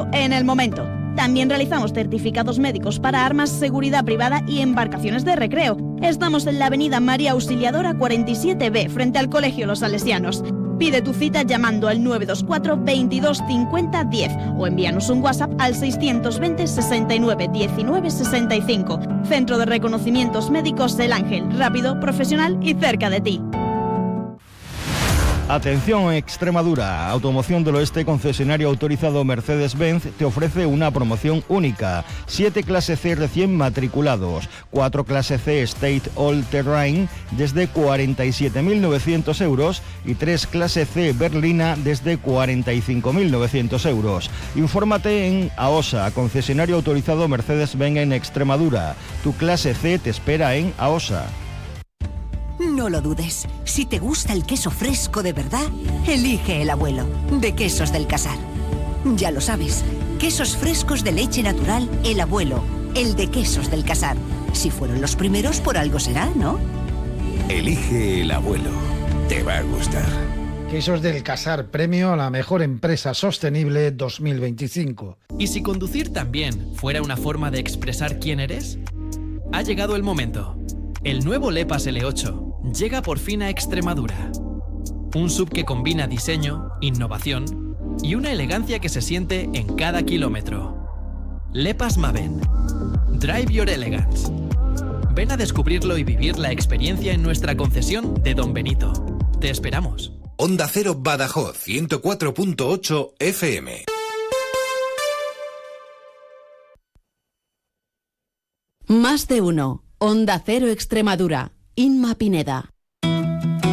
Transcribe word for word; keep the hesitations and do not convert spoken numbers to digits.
en el momento. También realizamos certificados médicos para armas, seguridad privada y embarcaciones de recreo. Estamos en la avenida María Auxiliadora cuarenta y siete B, frente al Colegio Los Salesianos. Pide tu cita llamando al nueve dos cuatro, veintidós, cincuenta, diez o envíanos un WhatsApp al seiscientos veinte, sesenta y nueve, diecinueve, sesenta y cinco. Centro de Reconocimientos Médicos El Ángel. Rápido, profesional y cerca de ti. Atención Extremadura, Automoción del Oeste, concesionario autorizado Mercedes-Benz, te ofrece una promoción única. siete clase C recién matriculados, cuatro clase C State All Terrain desde cuarenta y siete mil novecientos euros y tres clase C Berlina desde cuarenta y cinco mil novecientos euros. Infórmate en AOSA, concesionario autorizado Mercedes-Benz en Extremadura. Tu clase C te espera en AOSA. No lo dudes. Si te gusta el queso fresco de verdad, elige El Abuelo, de Quesos del Casar. Ya lo sabes, quesos frescos de leche natural El Abuelo, el de Quesos del Casar. Si fueron los primeros, por algo será, ¿no? Elige El Abuelo. Te va a gustar. Quesos del Casar, premio a la mejor empresa sostenible dos mil veinticinco. ¿Y si conducir también fuera una forma de expresar quién eres? Ha llegado el momento. El nuevo Lepas L ocho llega por fin a Extremadura. Un sub que combina diseño, innovación y una elegancia que se siente en cada kilómetro. Lepas Maven. Drive Your Elegance. Ven a descubrirlo y vivir la experiencia en nuestra concesión de Don Benito. Te esperamos. Onda Cero Badajoz, ciento cuatro punto ocho F M. Más de uno. Onda Cero Extremadura. Inma Pineda.